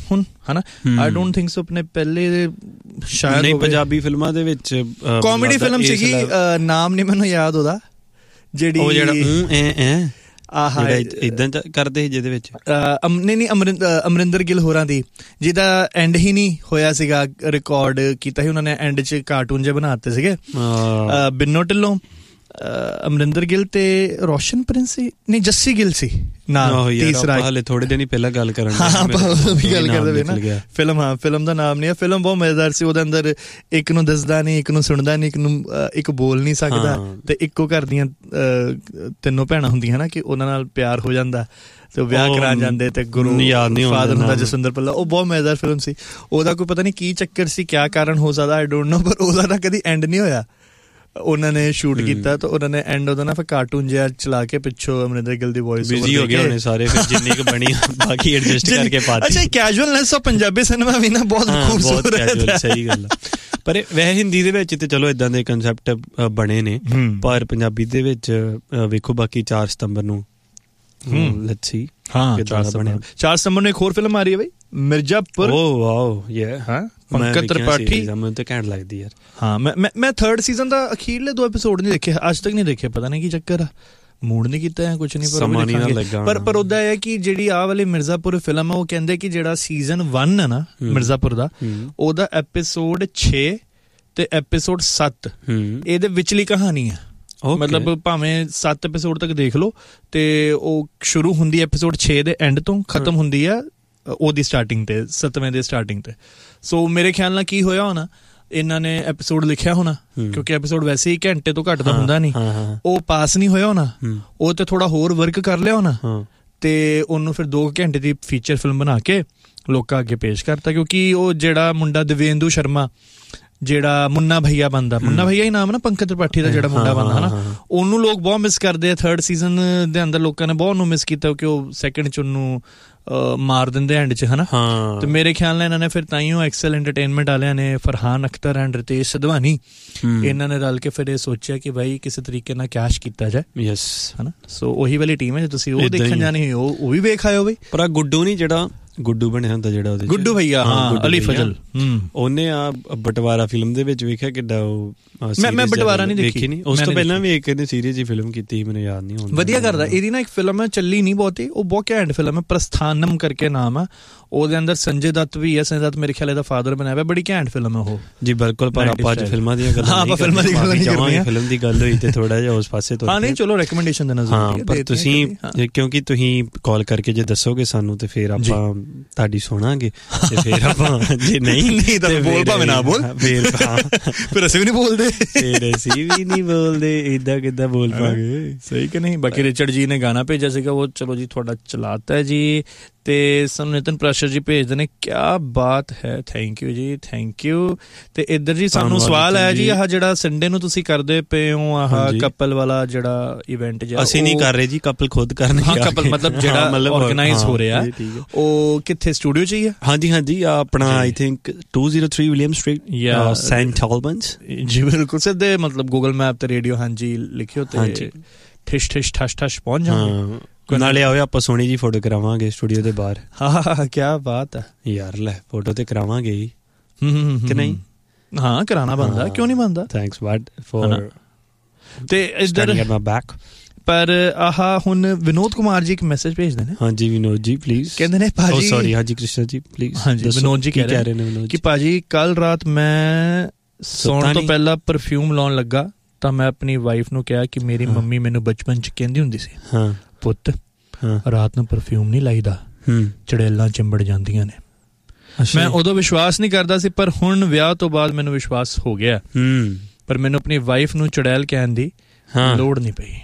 ਹੁਣ ਹਨਾ I don't think so ਆਪਣੇ ਪਹਿਲੇ ਸ਼ਾਇਦ ਨਹੀਂ ਪੰਜਾਬੀ ਫਿਲਮਾਂ ਦੇ ਵਿੱਚ ਕਾਮੇਡੀ ਫਿਲਮ ਸੀਗੀ ਨਾਮ ਨਹੀਂ ਮੈਨੂੰ ਯਾਦ ਉਹਦਾ ਜਿਹੜੀ ਉਹ ਜਿਹੜਾ ਇਦਾਂ ਕਰਦੇ ਸੀ ਜਿਹਦੇ ਵਿੱਚ ਨਹੀਂ ਅਮਰਿੰਦਰ ਗਿੱਲ ਹੋਰਾਂ ਦੀ ਜਿਹਦਾ ਐਂਡ ਹੀ ਨਹੀਂ ਹੋਇਆ ਸੀਗਾ ਰਿਕਾਰਡ ਕੀਤਾ ਸੀ ਉਹਨਾਂ ਨੇ ਐਂਡ 'ਚ ਕਾਰਟੂਨ ਜਿਹੇ ਬਣਾ ਦਿੱਤੇ ਸੀਗੇ ਬਿੰਨੋ ਢਿੱਲੋਂ ਅਮਰਿੰਦਰ ਗਿੱਲ ਤੇ ਰੋਸ਼ਨ ਪ੍ਰਿੰਸ ਸੀ ਨਹੀਂ ਜੱਸੀ ਗਿੱਲ ਸੀ ਨਾ ਤੀਸਰਾ ਹਾਲੇ ਥੋੜੇ ਦਿਨ ਹੀ ਪਹਿਲਾਂ ਗੱਲ ਕਰਨ ਗੱਲ ਕਰਦੇ ਨਾ ਫਿਲਮ ਦਾ ਨਾਮ ਨਹੀਂ ਹੈ ਫਿਲਮ ਬਹੁਤ ਮਜ਼ੇਦਾਰ ਸੀ ਉਹਦੇ ਅੰਦਰ ਇੱਕ ਨੂੰ ਦੱਸਦਾ ਨਹੀਂ ਇੱਕ ਨੂੰ ਸੁਣਦਾ ਨਹੀਂ ਇੱਕ ਬੋਲ ਨਹੀਂ ਸਕਦਾ ਤੇ ਇੱਕੋ ਘਰ ਦੀਆਂ ਤਿੰਨੋਂ ਭੈਣਾਂ ਹੁੰਦੀਆਂ ਨਾ ਕਿ ਉਹਨਾਂ ਨਾਲ ਪਿਆਰ ਹੋ ਜਾਂਦਾ ਤੇ ਉਹ ਵਿਆਹ ਕਰਾ ਜਾਂਦੇ ਤੇ ਗੁਰੂ ਫਾਦਰ ਹੁੰਦਾ ਜਸਵਿੰਦਰ ਭੱਲਾ ਉਹ ਬਹੁਤ ਮਜ਼ੇਦਾਰ ਫਿਲਮ ਸੀ ਉਹਦਾ ਕੋਈ ਪਤਾ ਨਹੀਂ ਕੀ ਚੱਕਰ ਸੀ ਕਿਆ ਕਾਰਨ ਹੋ ਸਕਦਾ ਆਈ ਡੋਂਟ ਨੋ ਪਰ ਉਹਦਾ ਨਾ ਕਦੀ ਐਂਡ ਨਹੀਂ ਹੋਇਆ ਉਹਨਾਂ ਨੇ ਸ਼ੂਟ ਕੀਤਾ ਤਾਂ ਉਹਨਾਂ ਨੇ ਐਂਡ ਉਹਦਾ ਨਾ ਫਿਰ ਕਾਰਟੂਨ ਜਿਹਾ ਚਲਾ ਕੇ ਪਿੱਛੋਂ ਅਮਰਿੰਦਰ ਗਿੱਲ ਦੀ ਵੌਇਸ ਬਿਜ਼ੀ ਹੋ ਗਏ ਉਹਨੇ ਸਾਰੇ ਫਿਰ ਜਿੰਨੀ ਕੁ ਬਣੀ ਬਾਕੀ ਐਡਜਸਟ ਕਰਕੇ ਪਾਤੀ ਅੱਛਾ ਕੈਜੂਅਲਨੈਸ ਆਫ ਪੰਜਾਬੀ ਸਿਨੇਮਾ ਵੀ ਨਾ ਬਹੁਤ ਖੂਬਸੂਰਤ ਹੈ ਸਹੀ ਗੱਲ ਪਰ ਵੈਸੇ ਹਿੰਦੀ ਦੇ ਵਿੱਚ ਤੇ ਚਲੋ ਇਦਾਂ ਦੇ ਕਨਸੈਪਟ ਬਣੇ ਨੇ ਪਰ ਪੰਜਾਬੀ ਦੇ ਵਿੱਚ ਵੇਖੋ ਬਾਕੀ 4 ਸਤੰਬਰ ਨੂੰ ਲੈਟਸ ਸੀ 4 ਸਤੰਬਰ ਨੂੰ ਇੱਕ ਹੋਰ ਫਿਲਮ ਆ ਰਹੀ ਹੈ ਬਈ ਮਿਰਜ਼ਾਪੁਰ ਓ ਵਾਓ ਯਾ ਹਾਂ ਪੰਕਜ ਤ੍ਰਿਪਾਠੀ ਮੈਨੂੰ ਤੇ ਘੈਂਟ ਲੱਗਦੀ ਯਾਰ ਹਾਂ ਮੈਂ 3rd ਸੀਜ਼ਨ ਦਾ ਅਖੀਰਲੇ 2 ਐਪੀਸੋਡ ਨਹੀਂ ਦੇਖੇ ਅੱਜ ਤੱਕ ਨਹੀਂ ਦੇਖੇ ਪਤਾ ਨਹੀਂ ਕੀ ਚੱਕਰ ਆ ਮੂਡ ਨਹੀਂ ਕੀਤਾ ਜਾਂ ਕੁਛ ਨਹੀਂ ਪਰ ਉਹਦਾ ਇਹ ਹੈ ਕਿ ਜਿਹੜੀ ਆਹ ਵਾਲੀ ਮਿਰਜ਼ਾਪੁਰ ਫਿਲਮ ਆ ਉਹ ਕਹਿੰਦੇ ਕਿ ਜਿਹੜਾ ਸੀਜ਼ਨ 1 ਹੈ ਨਾ ਮਿਰਜ਼ਾਪੁਰ ਦਾ ਉਹਦਾ ਐਪੀਸੋਡ 6 ਤੇ ਐਪੀਸੋਡ 7 ਇਹਦੇ ਵਿਚਲੀ ਕਹਾਣੀ ਹੈ ਮਤਲਬ ਭਾਵੇਂ 7 ਐਪੀਸੋਡ ਤੱਕ ਦੇਖ ਲਓ ਤੇ ਉਹ ਸ਼ੁਰੂ ਹੁੰਦੀ ਐਪੀਸੋਡ 6 ਦੇ ਐਂਡ ਤੋਂ ਖਤਮ ਹੁੰਦੀ ਆ ਉਹਦੀ ਸਟਾਰਟਿੰਗ ਤੇ 7ਵੇਂ ਦੇ ਸਟਾਰਟਿੰਗ ਤੇ ਸੋ ਮੇਰੇ ਖਿਆਲ ਨਾਲ ਕੀ ਹੋਇਆ ਹੋਣਾ ਇਹਨਾਂ ਨੇ ਐਪੀਸੋਡ ਲਿਖਿਆ ਹੋਣਾ ਕਿਉਂਕਿ ਐਪੀਸੋਡ ਵੈਸੇ ਹੀ ਘੰਟੇ ਤੋਂ ਘੱਟ ਦਾ ਹੁੰਦਾ ਨਹੀਂ ਉਹ ਪਾਸ ਨਹੀਂ ਹੋਇਆ ਹੋਣਾ ਉਹ ਤੇ ਥੋੜਾ ਹੋਰ ਵਰਕ ਕਰ ਲਿਆ ਹੋਣਾ ਤੇ ਉਹਨੂੰ ਫਿਰ 2 ਘੰਟੇ ਦੀ ਫੀਚਰ ਫਿਲਮ ਬਣਾ ਕੇ ਲੋਕਾਂ ਅੱਗੇ ਪੇਸ਼ ਕਰਤਾ ਕਿਉਂਕਿ ਉਹ ਜਿਹੜਾ ਮੁੰਡਾ ਦਿਵੇਂਦੂ ਸ਼ਰਮਾ ਜਿਹੜਾ ਮੁੰਨਾ ਭਈਆ ਬਣਦਾ ਮੁੰਨਾ ਭਈਆ ਹੀ ਨਾਮ ਨਾ ਪੰਕਜ ਤ੍ਰਿਪਾਠੀ ਦਾ ਜਿਹੜਾ ਮੁੰਡਾ ਬਣਦਾ ਹਨਾ ਉਹਨੂੰ ਲੋਕ ਬਹੁਤ ਮਿਸ ਕਰਦੇ ਆ 3rd ਸੀਜ਼ਨ ਦੇ ਅੰਦਰ ਲੋਕਾਂ ਨੇ ਬਹੁਤ ਉਹਨੂੰ ਮਿਸ ਕੀਤਾ ਕਿ ਉਹ 2nd 'ਚ ਉਹਨੂੰ ਮਾਰ ਦਿੰਦੇ ਐਂਡ 'ਚ ਹਨਾ ਤੇ ਮੇਰੇ ਖਿਆਲ ਨਾਲ ਇਹਨਾਂ ਨੇ ਫਿਰ ਤਾਈਓ ਐਕਸਲ ਐਂਟਰਟੇਨਮੈਂਟ ਵਾਲਿਆਂ ਨੇ ਫਰਹਾਨ ਅਖਤਰ ਐਂਡ ਰਿਤੇਸ਼ ਸਿਧਵਾਨੀ ਇਹਨਾਂ ਨੇ ਰਲ ਕੇ ਫਿਰ ਇਹ ਸੋਚਿਆ ਕਿ ਬਾਈ ਕਿਸੇ ਤਰੀਕੇ ਨਾਲ ਕੈਸ਼ ਕੀਤਾ ਜਾਏ ਯੈਸ ਹਨਾ ਸੋ ਉਹੀ ਵਾਲੀ ਟੀਮ ਹੈ ਜੇ ਤੁਸੀਂ ਉਹ ਦੇਖਣ ਜਾਣੀ ਉਹ ਵੀ ਵੇਖ ਆਇਓ ਬਈ ਪਰ ਗੁੱਡੂ ਨਹੀਂ ਜਿਹੜਾ ਗੁੱਡੂ ਬਣਿਆ ਹੁੰਦਾ ਜਿਹੜਾ ਉਹਦੇ ਗੁੱਡੂ ਭਈਆ ਹਾਂ ਅਲੀ ਫਜ਼ਲ ਉਹਨੇ ਆ ਬਟਵਾਰਾ ਫਿਲਮ ਦੇ ਵਿੱਚ ਵੇਖਿਆ ਕਿੱਡਾ ਉਹ ਮੈਂ ਬਟਵਾਰਾ ਨਹੀਂ ਦੇਖੀ ਨਹੀਂ ਉਸ ਤੋਂ ਪਹਿਲਾਂ ਵੀ ਇੱਕ ਇਹਨੇ ਸੀਰੀਜ਼ ਦੀ ਫਿਲਮ ਕੀਤੀ ਮੈਨੂੰ ਯਾਦ ਨਹੀਂ ਹੁੰਦਾ ਵਧੀਆ ਕਰਦਾ ਇਹਦੀ ਨਾ ਇੱਕ ਫਿਲਮ ਹੈ ਚੱਲੀ ਨਹੀਂ ਬਹੁਤੀ ਉਹ ਬਹੁਤ ਘੈਂਟ ਫਿਲਮ ਹੈ ਪ੍ਰਸਥਾਨਮ ਕਰਕੇ ਨਾਮ ਆ ਉਹਦੇ ਅੰਦਰ ਸੰਜੇ ਦੱਤ ਵੀ ਹੈ ਸੰਜੇ ਦੱਤ ਮੇਰੇ ਖਿਆਲ ਇਹਦਾ ਫਾਦਰ ਬਣਾਇਆ ਹੋਇਆ ਬੜੀ ਘੈਂਟ ਫਿਲਮ ਹੈ ਉਹ ਜੀ ਬਿਲਕੁਲ ਪਰ ਆਪਾਂ ਅੱਜ ਫਿਲਮਾਂ ਦੀਆਂ ਗੱਲਾਂ ਆਪਾਂ ਫਿਲਮਾਂ ਦੀ ਗੱਲ ਨਹੀਂ ਕਰਨੀ ਫਿਲਮ ਦੀ ਗੱਲ ਹੋਈ ਤੇ ਥੋੜਾ ਜਿਹਾ ਉਸ ਪਾਸੇ ਤੋਂ ਹਾਂ ਨਹੀਂ ਚਲੋ ਰეკਮੈਂਡੇਸ਼ਨ ਦੇਣਾ ਜ਼ਰੂਰੀ ਹੈ ਪਰ ਤੁਸੀਂ ਕਿਉਂਕਿ ਤੁਸੀਂ ਕਾਲ ਕਰਕੇ ਜੇ ਦੱਸੋਗੇ ਸਾਨੂੰ ਤੇ ਫਿਰ ਆਪਾਂ ਤੁਹਾਡੀ ਸੁਣਾਂਗੇ ਤੇ ਫਿਰ ਆਪਾਂ ਜੇ ਨਹੀਂ ਤਾਂ ਬੋਲ ਭਾਵੇਂ ਨਾ ਬੋਲ ਫਿਰ ਅਸੀਂ ਵੀ ਨਹੀਂ ਬੋਲਦੇ ਫਿਰ ਅਸੀਂ ਵੀ ਨਹੀਂ ਬੋਲਦੇ ਏਦਾਂ ਕਿੱਦਾਂ ਬੋਲ ਪਾਂਗੇ ਸਹੀ ਕਿ ਨਹੀਂ ਬਾਕੀ ਰਿਚਰਡ ਜੀ ਨੇ ਗਾਣਾ ਭੇਜਿਆ ਸੀਗਾ ਉਹ ਚਲੋ ਜੀ ਤੁਹਾਡਾ ਚਲਾਤਾ ਜੀ ਤੇ ਸਾਨੂੰ ਨਿਤਨ ਪ੍ਰਾਸ਼ਰ ਜੀ ਭੇਜਦੇ ਨੇ ਕਿਆ ਬਾਤ ਹੈ ਥੈਂਕ ਯੂ ਜੀ ਥੈਂਕ ਯੂ ਤੇ ਇੱਧਰ ਜੀ ਸਾਨੂੰ ਸਵਾਲ ਆਇਆ ਜੀ ਆਹ ਜਿਹੜਾ ਸੰਡੇ ਨੂੰ ਤੁਸੀਂ ਕਰਦੇ ਪਏ ਹੋ ਆਹ ਕਪਲ ਵਾਲਾ ਜਿਹੜਾ ਇਵੈਂਟ ਜਿਹਾ ਅਸੀਂ ਨਹੀਂ ਕਰ ਰਹੇ ਜੀ ਕਪਲ ਖੁਦ ਕਰਨਗੇ ਹਾਂ ਕਪਲ ਮਤਲਬ ਜਿਹੜਾ ਆਰਗੇਨਾਈਜ਼ ਹੋ ਰਿਹਾ ਉਹ ਕਿੱਥੇ ਸਟੂਡੀਓ ਚ ਹੀ ਆ ਹਾਂਜੀ ਆਪਣਾ ਆਈ ਥਿੰਕ 203 ਵਿਲੀਅਮ ਸਟਰੀਟ ਜਾਂ ਸੈਂਟ ਆਲਬਨਸ ਜੀ ਬਿਲਕੁਲ ਸਿੱਧੇ ਮਤਲਬ ਗੂਗਲ ਮੈਪ ਤੇ ਰੇਡੀਓ ਹਾਂਜੀ ਲਿਖਿਓ ਤੇ ਠਿਸ਼ ਠਿਸ਼ ਠਸ਼ ਠਸ਼ ਪਹੁੰਚ ਜਾਵਾਂਗੇ ਨਾਲੇ ਆਓ ਆਪਾਂ ਸੋਹਣੀ ਜੀ ਫੋਟੋ ਕਰਾਵਾਂਗੇ ਸਟੂਡੀਓ ਦੇ ਬਾਹਰ ਹਾਂ ਕਿਆ ਬਾਤ ਹੈ ਯਾਰ ਲੈ ਫੋਟੋ ਤੇ ਕਰਾਵਾਂਗੇ ਹੀ ਕਿ ਨਹੀਂ ਹਾਂ ਕਰਾਣਾ ਬਣਦਾ ਕਿਉਂ ਨਹੀਂ ਬਣਦਾ ਥੈਂਕਸ ਬਟ ਫॉर ਤੇ ਇਧਰ ਬੈਕ ਪਰ ਆਹ ਹੁਣ ਵਿਨੋਦ ਕੁਮਾਰ ਜੀ ਇੱਕ ਮੈਸੇਜ ਭੇਜਦੇ ਨੇ ਹਾਂਜੀ ਵਿਨੋਦ ਜੀ ਪਲੀਜ਼ ਕਹਿੰਦੇ ਨੇ ਭਾਜੀ ਸੌਰੀ ਹਾਂਜੀ ਕ੍ਰਿਸ਼ਨ ਜੀ ਪਲੀਜ਼ ਹਾਂਜੀ ਵਿਨੋਦ ਜੀ ਕਹਿ ਰਹੇ ਨੇ ਕਿ ਭਾਜੀ ਕੱਲ ਰਾਤ ਮੈਂ ਸੌਣ ਤੋਂ ਪਹਿਲਾਂ ਪਰਫਿਊਮ ਲਾਉਣ ਲੱਗਾ ਤਾਂ ਮੈਂ ਆਪਣੀ ਵਾਈਫ ਨੂੰ ਕਿਹਾ ਕਿ ਮੇਰੀ ਮੰਮੀ ਮੈਨੂੰ ਬਚਪਨ 'ਚ ਕਹਿੰਦੀ ਹੁੰਦੀ ਸੀ ਹਾਂ ਪੁੱਤ ਰਾਤ ਨੂੰ ਪਰਫਿਊਮ ਨਹੀਂ ਲਾਈਦਾ ਚੜੇਲਾਂ ਚਿੰਬੜ ਜਾਂਦੀਆਂ ਨੇ ਮੈਂ ਉਦੋਂ ਵਿਸ਼ਵਾਸ ਨਹੀਂ ਕਰਦਾ ਸੀ ਪਰ ਹੁਣ ਵਿਆਹ ਤੋਂ ਬਾਅਦ ਮੈਨੂੰ ਵਿਸ਼ਵਾਸ ਹੋ ਗਿਆ ਪਰ ਮੈਨੂੰ ਆਪਣੀ ਵਾਈਫ ਨੂੰ ਚੜੈਲ ਕਹਿਣ ਦੀ ਲੋੜ ਨਹੀਂ ਪਈ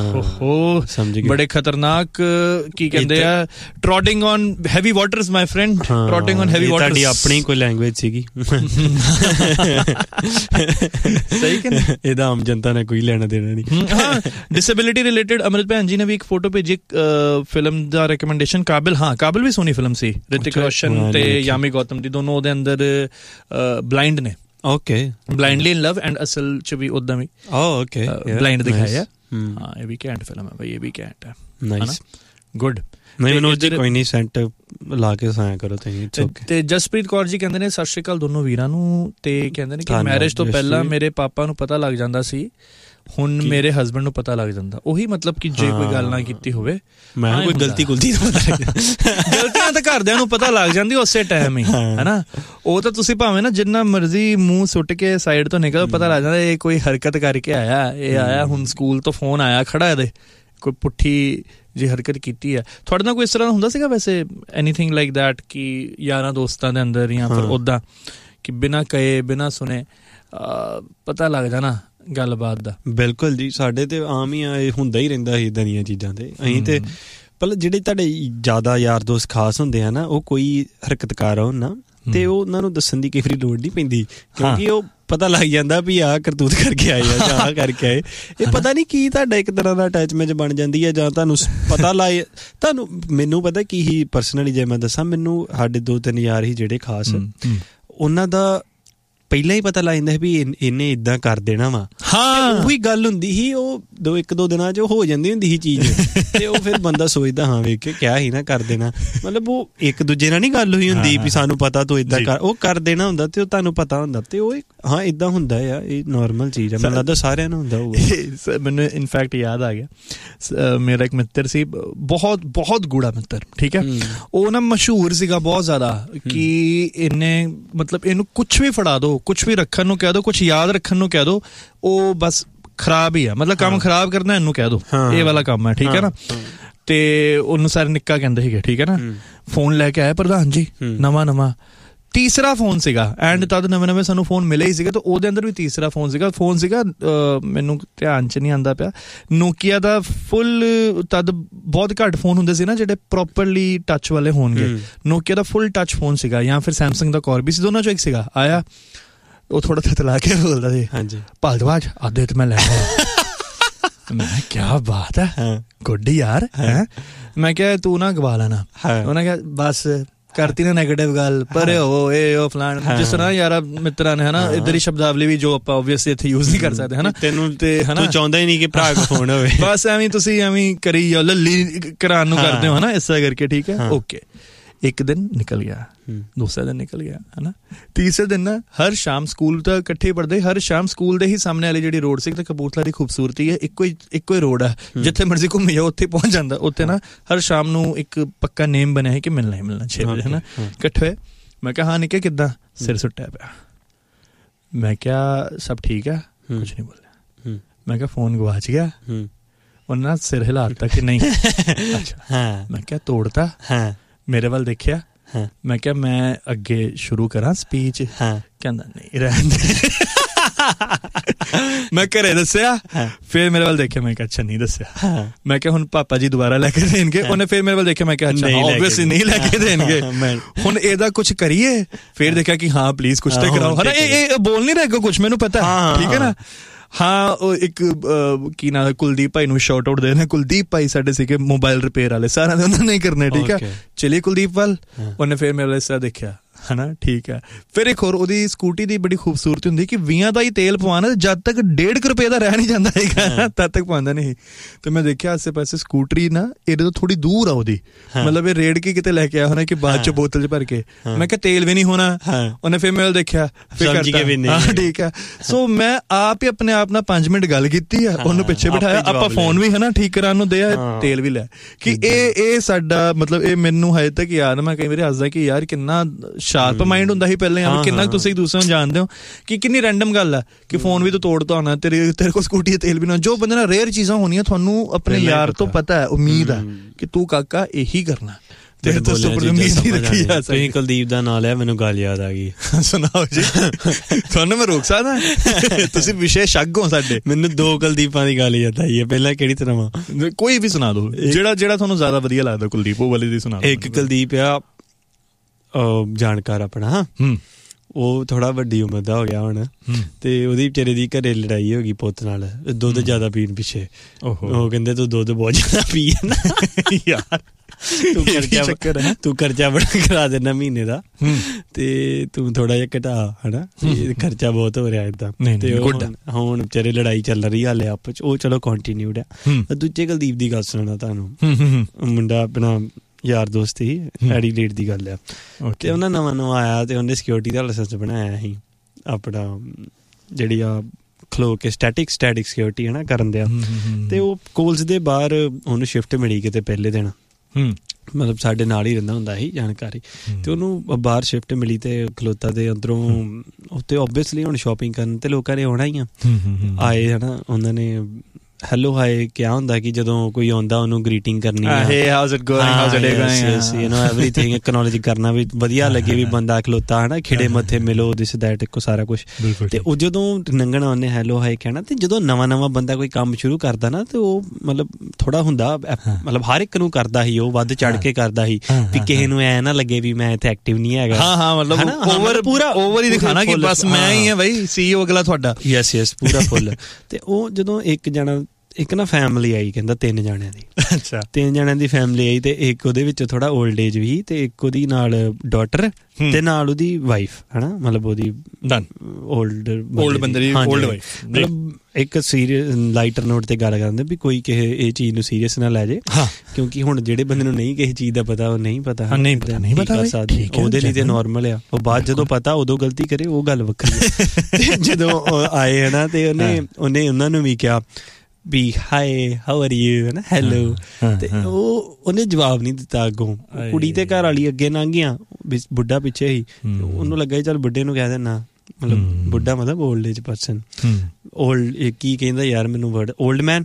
ਓਹੋ ਬੜੇ ਖਤਰਨਾਕ ਕੀ ਕਹਿੰਦੇ ਆ ਟ੍ਰੋਡਿੰਗ on heavy waters my friend ਟ੍ਰੋਡਿੰਗ on heavy waters ਤੁਹਾਡੀ ਆਪਣੀ ਕੋਈ ਲੈਂਗੁਏਜ ਸੀਗੀ ਸਹੀ ਕਿ ਨਹੀਂ ਇਹਦਾ ਆਮ ਜਨਤਾ ਨੇ ਕੋਈ ਲੈਣਾ ਦੇਣਾ ਨਹੀਂ ਹਾਂ ਡਿਸੇਬਿਲਿਟੀ ਰਿਲੇਟਡ ਅਮਰਿਤ ਭੈਣ ਜੀ ਨੇ ਵੀ ਇੱਕ ਫੋਟੋ ਭੇਜੀ ਫਿਲਮ ਦਾ ਰეკਮੈਂਡੇਸ਼ਨ ਕਾਬਿਲ ਹਾਂ ਕਾਬਿਲ ਵੀ ਸੋਹਣੀ ਫਿਲਮ ਸੀ ਰਿਤਿਕ ਰੋਸ਼ਨ ਤੇ ਯਾਮੀ ਗੌਤਮ ਦੀ ਦੋਨੋਂ ਉਹਦੇ ਅੰਦਰ ਬਲਾਈਂਡ ਨੇ okay blindly in love and ਅਸਲ ਚ ਵੀ ਉਦਾਂ ਵੀ ਓਕੇ ਬਲਾਈਂਡ ਦਿਖਾਇਆ ਹਾਂ ਇਹ ਵੀ ਘੈਂਟ ਫਿਲਮ ਹੈ ਭਾਈ ਇਹ ਵੀ ਘੈਂਟ ਹੈ ਨਾਈਸ ਗੁੱਡ ਮੈਨੂੰ ਕੋਈ ਨਹੀਂ ਸੈਂਟ ਲਾ ਕੇ ਸਾਇਆ ਕਰੋ ਤੁਸੀਂ। ਤੇ ਜਸਪ੍ਰੀਤ ਕੌਰ ਜੀ ਕਹਿੰਦੇ ਨੇ ਸਤਿ ਸ਼੍ਰੀ ਅਕਾਲ ਦੋਨੋਂ ਵੀਰਾਂ ਨੂੰ, ਤੇ ਕਹਿੰਦੇ ਨੇ ਕਿ ਮੈਰਿਜ ਤੋਂ ਪਹਿਲਾਂ ਮੇਰੇ ਪਾਪਾ ਨੂੰ ਪਤਾ ਲੱਗ ਜਾਂਦਾ ਸੀ, ਹੁਣ ਮੇਰੇ ਹਸਬੈਂਡ ਨੂੰ ਪਤਾ ਲੱਗ ਜਾਂਦਾ। ਉਹੀ ਮਤਲਬ ਕਿ ਜੇ ਕੋਈ ਗੱਲ ਨਾ ਕੀਤੀ ਹੋਵੇ, ਮੈਂ ਕੋਈ ਗਲਤੀ ਗਲਤੀਆਂ ਤਾਂ ਘਰਦਿਆਂ ਨੂੰ ਪਤਾ ਲੱਗ ਜਾਂਦੀ ਉਸੇ ਟਾਈਮ ਹੀ, ਹਨਾ। ਉਹ ਤਾਂ ਤੁਸੀਂ ਭਾਵੇਂ ਨਾ ਜਿੰਨਾ ਮਰਜ਼ੀ ਮੂੰਹ ਸੁੱਟ ਕੇ ਸਾਈਡ ਤੋਂ ਨਿਕਲ, ਪਤਾ ਲੱਗ ਜਾਂਦਾ ਇਹ ਕੋਈ ਹਰਕਤ ਕਰਕੇ ਆਇਆ, ਇਹ ਆਇਆ ਹੁਣ ਸਕੂਲ ਤੋਂ ਫੋਨ ਆਇਆ ਖੜਾ ਇਹਦੇ, ਕੋਈ ਪੁੱਠੀ ਜੇ ਹਰਕਤ ਕੀਤੀ ਹੈ। ਤੁਹਾਡੇ ਨਾਲ ਕੋਈ ਇਸ ਤਰ੍ਹਾਂ ਦਾ ਹੁੰਦਾ ਸੀਗਾ ਵੈਸੇ, ਐਨੀਥਿੰਗ ਲਾਈਕ ਦੈਟ, ਕਿ ਯਾਰਾਂ ਦੋਸਤਾਂ ਦੇ ਅੰਦਰ ਜਾਂ ਫਿਰ ਉੱਦਾਂ ਕਿ ਬਿਨਾਂ ਕਹੇ ਬਿਨਾਂ ਸੁਣੇ ਪਤਾ ਲੱਗ ਜਾਣਾ ਗੱਲਬਾਤ ਦਾ? ਬਿਲਕੁਲ ਜੀ, ਸਾਡੇ ਤੇ ਆਮ ਹੀ ਇਹ ਹੁੰਦਾ ਹੀ ਰਹਿੰਦਾ ਸੀ ਇੱਦਾਂ ਦੀਆਂ ਚੀਜ਼ਾਂ ਤੇ। ਅਸੀਂ ਤੇ ਪਹਿਲਾਂ ਜਿਹੜੇ ਤੁਹਾਡੇ ਜ਼ਿਆਦਾ ਯਾਰ ਦੋਸਤ ਖਾਸ ਹੁੰਦੇ ਆ ਨਾ, ਉਹ ਕੋਈ ਹਰਕਤਕਾਰ ਹੋਣ ਨਾ, ਤੇ ਉਹ ਉਹਨਾਂ ਨੂੰ ਦੱਸਣ ਦੀ ਕਈ ਵਾਰੀ ਲੋੜ ਨਹੀਂ ਪੈਂਦੀ, ਕਿਉਂਕਿ ਉਹ ਪਤਾ ਲੱਗ ਜਾਂਦਾ ਵੀ ਆਹ ਕਰਤੂਤ ਕਰਕੇ ਆਏ ਆ ਜਾਂ ਆਹ ਕਰਕੇ ਆਏ। ਇਹ ਪਤਾ ਨਹੀਂ ਕੀ ਤੁਹਾਡਾ ਇੱਕ ਤਰ੍ਹਾਂ ਦਾ ਅਟੈਚਮੈਂਟ ਬਣ ਜਾਂਦੀ ਹੈ, ਜਾਂ ਤੁਹਾਨੂੰ ਪਤਾ ਲੱਗ ਤੁਹਾਨੂੰ। ਮੈਨੂੰ ਪਤਾ ਕੀ ਹੀ ਪਰਸਨਲੀ ਜੇ ਮੈਂ ਦੱਸਾਂ, ਮੈਨੂੰ ਸਾਡੇ 2-3 ਯਾਰ ਹੀ ਜਿਹੜੇ ਖਾਸ, ਉਹਨਾਂ ਦਾ ਪਹਿਲਾਂ ਹੀ ਪਤਾ ਲੱਗ ਜਾਂਦਾ ਵੀ ਇਹਨੇ ਇੱਦਾਂ ਕਰ ਦੇਣਾ ਵਾ। ਹਾਂ, ਉਹੀ ਗੱਲ ਹੁੰਦੀ ਸੀ, ਉਹ 1-2 ਦਿਨਾਂ 'ਚ ਹੋ ਜਾਂਦੀ ਹੁੰਦੀ ਸੀ ਚੀਜ਼, ਤੇ ਉਹ ਫਿਰ ਬੰਦਾ ਸੋਚਦਾ ਹਾਂ ਵੇਖ ਕੇ ਕਿਹਾ ਸੀ ਨਾ ਕਰ ਦੇਣਾ। ਮਤਲਬ ਉਹ ਇੱਕ ਦੂਜੇ ਨਾਲ ਨਹੀਂ ਗੱਲ ਹੋਈ ਹੁੰਦੀ ਵੀ ਸਾਨੂੰ ਪਤਾ ਤੂੰ ਇੱਦਾਂ ਕਰ, ਉਹ ਕਰ ਦੇਣਾ ਹੁੰਦਾ ਤੇ ਉਹ ਤੁਹਾਨੂੰ ਪਤਾ ਹੁੰਦਾ, ਤੇ ਉਹ ਹਾਂ ਇੱਦਾਂ ਹੁੰਦਾ ਆ, ਇਹ ਨੋਰਮਲ ਚੀਜ਼ ਆ, ਮੈਨੂੰ ਲੱਗਦਾ ਸਾਰਿਆਂ ਨੂੰ ਹੁੰਦਾ ਹੋਊਗਾ। ਮੈਨੂੰ ਇਨਫੈਕਟ ਯਾਦ ਆ ਗਿਆ, ਮੇਰਾ ਇੱਕ ਮਿੱਤਰ ਸੀ, ਬਹੁਤ ਬਹੁਤ ਗੂੜਾ ਮਿੱਤਰ, ਠੀਕ ਹੈ। ਉਹ ਨਾ ਮਸ਼ਹੂਰ ਸੀਗਾ ਬਹੁਤ ਜ਼ਿਆਦਾ, ਕਿ ਇਹਨੇ ਮਤਲਬ ਇਹਨੂੰ ਕੁਛ ਵੀ ਫੜਾ ਦੋ, ਕੁਛ ਵੀ ਰੱਖਣ ਨੂੰ ਕਹਿ ਦੋ, ਕੁਛ ਯਾਦ ਰੱਖਣ ਨੂੰ ਕਹਿ ਦੋ, ਉਹ ਬਸ ਖਰਾਬ ਹੀ ਆ, ਮਤਲਬ ਕੰਮ ਖਰਾਬ ਕਰਨਾ ਇਹਨੂੰ ਕਹਿ ਦੋ, ਇਹ ਵਾਲਾ ਕੰਮ ਹੈ, ਠੀਕ ਹੈ ਨਾ। ਤੇ ਉਹਨੂੰ ਸਾਰੇ ਨਿੱਕਾ ਕਹਿੰਦੇ ਸੀਗੇ, ਠੀਕ ਹੈ ਨਾ। ਫੋਨ ਲੈ ਕੇ ਆਇਆ ਪ੍ਰਧਾਨ ਜੀ, ਨਵਾਂ ਤੀਸਰਾ ਫੋਨ ਸੀਗਾ, ਐਂਡ ਤਦ ਨਵੇਂ ਸਾਨੂੰ ਫੋਨ ਮਿਲੇ ਹੀ ਸੀਗੇ, ਤਾਂ ਉਹਦੇ ਅੰਦਰ ਵੀ ਤੀਸਰਾ ਫੋਨ ਸੀਗਾ ਮੈਨੂੰ ਧਿਆਨ 'ਚ ਨਹੀਂ ਆਉਂਦਾ ਪਿਆ, ਨੋਕੀਆ ਦਾ ਫੁੱਲ, ਤਦ ਬਹੁਤ ਘੱਟ ਫੋਨ ਹੁੰਦੇ ਸੀ ਨਾ ਜਿਹੜੇ ਪ੍ਰੋਪਰਲੀ ਟੱਚ ਵਾਲੇ ਹੋਣਗੇ, ਨੋਕੀਆ ਦਾ ਫੁੱਲ ਟੱਚ ਫੋਨ ਸੀਗਾ, ਜਾਂ ਫਿਰ ਸੈਮਸੰਗ ਦਾ ਕੌਰਬੀ ਸੀ, ਦੋਨਾਂ 'ਚੋਂ ਇੱਕ ਸੀਗਾ। ਆਇਆ ਉਹ ਥੋੜਾ ਥਤਲਾ ਕੇ ਬੋਲਦਾ ਸੀ, ਹਾਂਜੀ ਭਾਰਦਵਾਜ ਆਦੇ ਤੇ ਮੈਂ ਲੈ ਆਇਆ। ਮੈਂ ਕਿਹਾ ਬਾਤ ਹੈ, ਗੁੱਡ ਯਾਰ ਹੈ। ਮੈਂ ਕਿਹਾ ਤੂੰ ਨਾ ਗਵਾ ਲੈਣਾ। ਉਹਨੇ ਕਿਹਾ ਬਸ ਕਰਤੀ ਨਾ ਨੈਗੇਟਿਵ ਗੱਲ, ਪਰ ਉਹ ਫਲਾਣ, ਜਿਸ ਤਰ੍ਹਾਂ ਯਾਰਾ ਮਿੱਤਰਾਂ ਨੇ ਹਨਾ ਇੱਧਰ ਹੀ ਸ਼ਬਦਾਵਲੀ ਵੀ ਜੋ ਆਪਾਂ ਓਬਵੀਅਸਲੀ ਇੱਥੇ ਯੂਜ਼ ਨਹੀਂ ਕਰ ਸਕਦੇ ਹਨਾ। ਤੈਨੂੰ ਤੇ ਹਨਾ ਚਾਹੁੰਦਾ ਹੀ ਨਹੀਂ ਕਿ ਭਰਾ ਕੋ ਫੋਨ ਹੋਵੇ, ਬਸ ਐਵੇਂ ਤੁਸੀਂ ਐਵੇਂ ਕਰੀ ਜਾਓ, ਲੱਲੀ ਕਰਾਉਣ ਨੂੰ ਕਰਦੇ ਹੋ ਹਨਾ, ਇਸ ਤਰ੍ਹਾਂ ਕਰਕੇ, ਠੀਕ ਹੈ ਓਕੇ। ਇੱਕ ਦਿਨ ਨਿਕਲ ਗਿਆ, ਦੂਸਰਾ ਦਿਨ ਨਿਕਲ ਗਿਆ ਹਨਾ, ਤੀਸਰੇ ਦਿਨ ਨਾ ਹਰ ਸ਼ਾਮ ਸਕੂਲ ਤਾਂ ਇਕੱਠੇ ਪੜ੍ਹਦੇ, ਹਰ ਸ਼ਾਮ ਸਕੂਲ ਦੇ ਹੀ ਸਾਹਮਣੇ ਵਾਲੀ ਜਿਹੜੀ ਰੋਡ ਸੀ, ਤੇ ਕਪੂਰਥਲਾ ਦੀ ਖੂਬਸੂਰਤੀ ਹੈ, ਇੱਕੋ ਹੀ ਰੋਡ ਹੈ, ਜਿੱਥੇ ਮਰਜ਼ੀ ਘੁੰਮੀ ਜਾਓ ਉੱਥੇ ਪਹੁੰਚ ਜਾਂਦਾ। ਉੱਥੇ ਨਾ ਹਰ ਸ਼ਾਮ ਨੂੰ ਇੱਕ ਪੱਕਾ ਨੇਮ ਬਣਿਆ ਹੈ ਕਿ ਮਿਲਣਾ ਹੀ ਮਿਲਣਾ 6 ਵਜੇ ਹਨਾ, ਇਕੱਠੇ ਹੋਏ। ਮੈਂ ਕਿਹਾ ਹਾਂ ਨਿੱਕੇ ਕਿੱਦਾਂ, ਸਿਰ ਸੁੱਟਿਆ ਪਿਆ। ਮੈਂ ਕਿਹਾ ਸਭ ਠੀਕ ਹੈ, ਕੁਛ ਨਹੀਂ ਬੋਲਿਆ। ਮੈਂ ਕਿਹਾ ਫੋਨ ਗਵਾਚ ਗਿਆ, ਉਹਨਾਂ ਨਾਲ ਸਿਰ ਹਿਲਾਤਾ ਕਿ ਨਹੀਂ। ਅੱਛਾ, ਮੈਂ ਕਿਹਾ ਤੋੜਤਾ, ਮੇਰੇ ਵੱਲ ਦੇਖਿਆ, ਮੈਂ ਕਿਹਾ ਮੈਂ ਅੱਗੇ ਸ਼ੁਰੂ ਕਰਾਂ ਸਪੀਚ, ਕਹਿੰਦਾ ਨਹੀਂ ਰਹਿਣ ਦੇ। ਮੈਂ ਘਰੇ ਦੱਸਿਆ, ਫਿਰ ਮੇਰੇ ਵੱਲ ਦੇਖਿਆ, ਮੈਂ ਕਿਹਾ ਅੱਛਾ ਨਹੀਂ ਦੱਸਿਆ। ਮੈਂ ਕਿਹਾ ਹੁਣ ਪਾਪਾ ਜੀ ਦੁਬਾਰਾ ਲੈ ਕੇ ਦੇਣਗੇ, ਉਹਨੇ ਫਿਰ ਮੇਰੇ ਵੱਲ ਦੇਖਿਆ, ਮੈਂ ਕਿਹਾ ਅੱਛਾ ਓਬਵੀਅਸਲੀ ਨਹੀਂ ਲੈ ਕੇ ਦੇਣਗੇ, ਹੁਣ ਇਹਦਾ ਕੁਛ ਕਰੀਏ। ਫਿਰ ਦੇਖਿਆ ਕਿ ਹਾਂ ਪਲੀਜ਼ ਕੁਛ ਤਾਂ ਕਰਾਓ ਹਨਾ, ਇਹ ਬੋਲ ਨਹੀਂ ਰਿਹਾ ਕੁਛ, ਮੈਨੂੰ ਪਤਾ ਠੀਕ ਹੈ ਨਾ। ਹਾਂ, ਉਹ ਇੱਕ ਕੀ ਨਾਮ ਕੁਲਦੀਪ ਭਾਈ ਨੂੰ ਸ਼ਾਊਟ ਆਊਟ ਦੇ ਨੇ, ਕੁਲਦੀਪ ਭਾਈ ਸਾਡੇ ਸੀਗੇ ਮੋਬਾਈਲ ਰਿਪੇਅਰ ਵਾਲੇ, ਸਾਰਿਆਂ ਦੇ ਉਹਨਾਂ ਨੇ ਕਰਨੇ, ਠੀਕ ਹੈ। ਚਲੀਏ ਕੁਲਦੀਪ ਵੱਲ, ਉਹਨੇ ਫਿਰ ਮੇਰੇ ਵੱਲ ਦੇਖਿਆ ਹਨਾ, ਠੀਕ ਹੈ। ਫਿਰ ਇੱਕ ਹੋਰ ਉਹਦੀ ਸਕੂਟੀ ਦੀ ਬੜੀ ਖੂਬਸੂਰਤੀ ਹੁੰਦੀ ਕਿ 20 ਦਾ ਹੀ ਤੇਲ ਪਵਾਉਣਾ, ਜਦ ਤੱਕ 1.5 ਰੁਪਏ ਦਾ ਰਹਿ ਨਹੀਂ ਜਾਂਦਾ ਹੈਗਾ ਤਦ ਤੱਕ ਪਵਾਉਂਦਾ ਨਹੀਂ। ਤੇ ਮੈਂ ਦੇਖਿਆ ਆਸੇ ਪਾਸੇ ਸਕੂਟਰੀ ਨਾ ਇਹਦੇ ਤੋਂ ਥੋੜੀ ਦੂਰ ਆ ਉਹਦੀ, ਮਤਲਬ ਇਹ ਰੇੜ ਕੇ ਕਿਤੇ ਲੈ ਕੇ ਆਇਆ ਹੋਣਾ ਕਿ ਬਾਅਦ ਚ ਬੋਤਲ ਚ ਭਰ ਕੇ। ਮੈਂ ਕਿਹਾ ਤੇਲ ਵੀ ਨਹੀਂ ਹੋਣਾ। ਉਹਨੇ ਫਿਰ ਮੇਰੇ ਦੇਖਿਆ, ਫਿਰ ਠੀਕ ਹੈ। ਸੋ ਮੈਂ ਆਪ ਹੀ ਆਪਣੇ ਆਪ ਨਾਲ 5 ਮਿੰਟ ਗੱਲ ਕੀਤੀ ਆ, ਉਹਨੂੰ ਪਿੱਛੇ ਬਿਠਾਇਆ, ਆਪਾਂ ਫੋਨ ਵੀ ਹਨਾ ਠੀਕ ਕਰਾਉਣ ਨੂੰ ਦਿਆ, ਤੇਲ ਵੀ ਲਿਆ, ਕਿ ਇਹ ਸਾਡਾ ਮਤਲਬ ਇਹ ਮੈਨੂੰ ਹਜੇ ਤੱਕ ਯਾਦ। ਮੈਂ ਕਈ ਵਾਰੀ ਹੱਸਦਾ ਕਿ ਯਾਰ ਕਿੰਨਾ ਸ਼ਾਰਪ ਮਾਈਂਡ ਹੁੰਦਾ ਸੀ ਪਹਿਲਾਂ, ਕਿੰਨਾ ਤੁਸੀਂ ਇੱਕ ਦੂਸਰੇ ਨੂੰ ਜਾਣਦੇ ਹੋ, ਕਿ ਕਿੰਨੀ ਰੈਂਡਮ ਗੱਲ ਆ ਕਿ ਫੋਨ ਵੀ ਤੂੰ ਤੋੜਦਾ ਹੋਣਾ, ਤੇਰੇ ਕੋਲ ਸਕੂਟੀ ਤੇ ਤੇਲ ਵੀ ਨਾ। ਜੋ ਬੰਦੇ ਨਾਲ ਰੇਅਰ ਚੀਜ਼ਾਂ ਹੋਣੀਆਂ, ਤੁਹਾਨੂੰ ਆਪਣੇ ਯਾਰ ਤੋਂ ਪਤਾ ਹੈ, ਉਮੀਦ ਹੈ ਕਿ ਤੂੰ ਕਾਕਾ ਇਹੀ ਕਰਨਾ, ਤੇਰੇ ਤੋਂ ਸੁਪਰ ਉਮੀਦ ਨਹੀਂ ਰੱਖੀ ਜਾ ਸਕਦੀ। ਤੁਸੀਂ ਕੁਲਦੀਪ ਦਾ ਨਾਂ ਲਿਆ, ਮੈਨੂੰ ਗੱਲ ਯਾਦ ਆ ਗਈ। ਸੁਣਾਓ ਜੀ, ਤੁਹਾਨੂੰ ਮੈਂ ਰੋਕ ਸਕਦਾ? ਤੁਸੀਂ ਵਿਸ਼ੇਸ਼ ਅੱਗ ਹੋ ਸਾਡੇ। ਮੈਨੂੰ 2 ਕੁਲਦੀਪਾਂ ਦੀ ਗੱਲ ਯਾਦ ਆਈ ਹੈ, ਪਹਿਲਾਂ ਕਿਹੜੀ ਤਰ੍ਹਾਂ ਕੋਈ ਵੀ ਸੁਣਾ ਦੋ, ਜਿਹੜਾ ਤੁਹਾਨੂੰ ਜ਼ਿਆਦਾ ਵਧੀਆ ਲੱਗਦਾ ਕੁਲਦੀਪ, ਉਹ ਵਾਲੀ ਦੀ ਸੁਣਾ। ਇੱਕ ਕੁਲਦੀਪ ਆ ਜਾਣਕਾਰ ਆਪਣਾ, ਉਹ ਥੋੜਾ ਵੱਡੀ ਉਮਰ ਦਾ ਹੋ ਗਿਆ ਹੁਣ, ਤੇ ਉਹਦੀ ਵਿਚਾਰੇ ਦੀ ਘਰੇ ਲੜਾਈ ਹੋ ਗਈ ਪੁੱਤ ਨਾਲ, ਦੁੱਧ ਜ਼ਿਆਦਾ ਪੀਣ ਪਿੱਛੇ। ਉਹ ਕਹਿੰਦੇ ਤੂੰ ਦੁੱਧ ਬਹੁਤ ਜ਼ਿਆਦਾ ਪੀ ਯਾਰ, ਤੂੰ ਖਰਚਾ ਬੜਾ ਕਰਾ ਦੇਣਾ ਮਹੀਨੇ ਦਾ, ਤੇ ਤੂੰ ਥੋੜਾ ਜਿਹਾ ਘਟਾ ਹਨਾ, ਖਰਚਾ ਬਹੁਤ ਹੋ ਰਿਹਾ ਏਦਾਂ। ਤੇ ਹੁਣ ਵਿਚਾਰੇ ਲੜਾਈ ਚੱਲ ਰਹੀ ਹਾਲੇ ਆਪਸ ਚ, ਉਹ ਚਲੋ ਕੰਟੀਨਿਊਡ ਆ। ਦੂਜੇ ਕੁਲਦੀਪ ਦੀ ਗੱਲ ਸੁਣਨਾ ਤੁਹਾਨੂੰ, ਮੁੰਡਾ ਆਪਣਾ ਯਾਰ ਦੋਸਤ ਸੀ, ਐਡੀਲੇਡ ਦੀ ਗੱਲ ਆ, ਤੇ ਉਹਨਾਂ ਨਵਾਂ ਆਇਆ ਤੇ ਉਹਨੇ ਸਿਕਿਉਰਿਟੀ ਦਾ ਲਾਇਸੈਂਸ ਬਣਾਇਆ ਸੀ ਆਪਣਾ, ਜਿਹੜੀ ਆ ਖਲੋ ਕੇ ਸਟੈਟਿਕ ਸਿਕਿਉਰਿਟੀ ਹੈ ਨਾ ਕਰਨ ਦਿਆ, ਤੇ ਉਹ ਕੋਲਸ ਦੇ ਬਾਹਰ ਉਹਨੂੰ ਸ਼ਿਫਟ ਮਿਲੀ ਕਿਤੇ ਪਹਿਲੇ ਦਿਨ, ਮਤਲਬ ਸਾਡੇ ਨਾਲ ਹੀ ਰਹਿੰਦਾ ਹੁੰਦਾ ਸੀ ਜਾਣਕਾਰੀ, ਤੇ ਉਹਨੂੰ ਬਾਹਰ ਸ਼ਿਫਟ ਮਿਲੀ ਤੇ ਖਲੋਤਾ ਦੇ ਅੰਦਰੋਂ ਉੱਤੇ ਓਬਵੀਅਸਲੀ ਹੁਣ ਸ਼ਾਪਿੰਗ ਕਰਨ ਤੇ ਲੋਕਾਂ ਨੇ ਆਉਣਾ ਹੀ ਆ, ਆਏ ਹੈ ਨਾ, ਉਹਨਾਂ ਨੇ ਹੈਲੋ ਹਾਏ ਕਿਆ ਹੁੰਦਾ ਕਿ ਜਦੋਂ ਕੋਈ ਆਉਂਦਾ ਉਹਨੂੰ ਗ੍ਰੀਟਿੰਗ ਕਰਨੀ ਹੈ, ਐਵਰੀਥਿੰਗ ਐਕਨੋਲੇਜ ਕਰਨਾ ਵੀ ਵਧੀਆ ਲੱਗੇ ਵੀ ਬੰਦਾ ਖਲੋਤਾ ਹੈ ਨਾ, ਖਿੜੇ ਮੱਥੇ ਮਿਲੋ ਦਿਸ ਦੈਟ ਇੱਕੋ ਸਾਰਾ ਕੁਛ, ਤੇ ਉਹ ਜਦੋਂ ਲੰਘਣਾ ਉਹਨੇ ਹੈਲੋ ਹਾਏ ਕਹਿਣਾ, ਤੇ ਜਦੋਂ ਨਵਾਂ ਬੰਦਾ ਕੋਈ ਕੰਮ ਸ਼ੁਰੂ ਕਰਦਾ ਨਾ ਤੇ ਉਹ ਮਤਲਬ ਥੋੜਾ ਹੁੰਦਾ, ਮਤਲਬ ਹਰ ਇੱਕ ਨੂੰ ਕਰਦਾ ਸੀ, ਉਹ ਵੱਧ ਚੜ ਕੇ ਕਰਦਾ ਸੀ ਵੀ ਕਿਸੇ ਨੂੰ ਐ ਨਾ ਲੱਗੇ ਵੀ ਮੈਂ ਇੱਥੇ ਐਕਟਿਵ ਨਹੀਂ ਹੈਗਾ, ਮਤਲਬ ਪੂਰਾ ਓਵਰ ਹੀ ਦਿਖਾਣਾ ਕਿ ਬਸ ਮੈਂ ਹੀ ਆ ਬਈ CEO ਅਗਲਾ ਤੁਹਾਡਾ, ਯੈਸ ਪੂਰਾ ਫੁੱਲ। ਤੇ ਉਹ ਜਦੋਂ ਇੱਕ ਨਾ ਫੈਮਿਲੀ ਆਈ, ਕਹਿੰਦਾ 3 ਜਣਿਆਂ ਦੀ, ਅੱਛਾ 3 ਜਣਿਆਂ ਦੀ ਫੈਮਿਲੀ ਆਈ, ਤੇ ਇੱਕ ਉਹਦੇ ਵਿੱਚ ਥੋੜਾ ਓਲਡ ਏਜ ਵੀ, ਤੇ ਇੱਕ ਉਹਦੀ ਨਾਲ ਡਾਟਰ ਤੇ ਨਾਲ ਉਹਦੀ ਵਾਈਫ ਹਨਾ, ਮਤਲਬ ਉਹਦੀ ਓਲਡ ਬੰਦੇ ਦੀ ਓਲਡ ਵਾਈਫ, ਮਤਲਬ ਇੱਕ ਸੀਰੀਅਸ ਲਾਈਟਰ ਨੋਟ ਤੇ ਗੱਲ ਕਰਦੇ ਵੀ ਕੋਈ ਕਿਸੇ ਇਹ ਚੀਜ਼ ਨੂੰ ਸੀਰੀਅਸ ਨਾ ਲੈ ਜੇ, ਕਿਉਂਕਿ ਹੁਣ ਜਿਹੜੇ ਬੰਦੇ ਨੂੰ ਨਹੀਂ ਕਿਸੇ ਚੀਜ਼ ਦਾ ਪਤਾ ਉਹ ਨਹੀਂ ਪਤਾ ਉਹਦੇ ਲਈ ਤੇ ਨਾਰਮਲ ਆ, ਉਹ ਬਾਅਦ ਜਦੋਂ ਪਤਾ ਉਦੋਂ ਗਲਤੀ ਕਰੇ ਉਹ ਗੱਲ ਵੱਖਰੀ। ਤੇ ਜਦੋਂ ਆਏ ਹਨਾ ਤੇ ਉਹਨੇ ਉਹਨਾਂ ਨੂੰ ਵੀ ਕਿਹਾ ਵੀ ਹਾਏ ਹਾਊ ਆਰ ਯੂ ਹੈ ਨਾ, ਹੈਲੋ, ਤੇ ਉਹਨੇ ਜਵਾਬ ਨਹੀਂ ਦਿੱਤਾ ਅੱਗੋਂ, ਕੁੜੀ ਤੇ ਘਰ ਵਾਲੀ ਅੱਗੇ ਲੰਘ ਗਿਆ, ਬੁੱਢਾ ਪਿੱਛੇ ਹੀ, ਉਹਨੂੰ ਲੱਗਾ ਚੱਲ ਬੁੱਢੇ ਨੂੰ ਕਹਿ ਦੇਣਾ, ਮਤਲਬ ਬੁੱਢਾ ਮਤਲਬ ਓਲਡ ਏਜ ਪਰਸਨ, ਓਲਡ ਕੀ ਕਹਿੰਦਾ ਯਾਰ ਮੈਨੂੰ ਵਰਡ, ਓਲਡ ਮੈਨ